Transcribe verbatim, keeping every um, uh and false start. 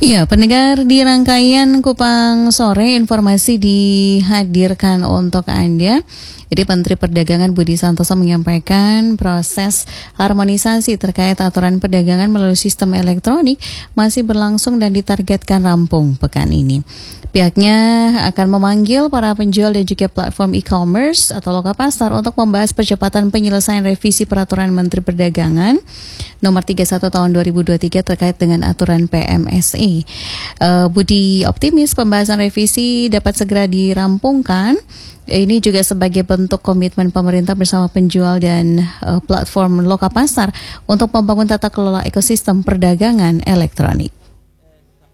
Iya, pendengar, di rangkaian Kupang Sore informasi dihadirkan untuk Anda. Jadi Menteri Perdagangan Budi Santoso menyampaikan proses harmonisasi terkait aturan perdagangan melalui sistem elektronik masih berlangsung dan ditargetkan rampung pekan ini. Pihaknya akan memanggil para penjual dan juga platform e-commerce atau loka pasar untuk membahas percepatan penyelesaian revisi peraturan Menteri Perdagangan nomor tiga puluh satu tahun dua ribu dua puluh tiga terkait dengan aturan P M S I. Uh, Budi optimis pembahasan revisi dapat segera dirampungkan. Ini juga sebagai bentuk komitmen pemerintah bersama penjual dan uh, platform loka pasar untuk membangun tata kelola ekosistem perdagangan elektronik.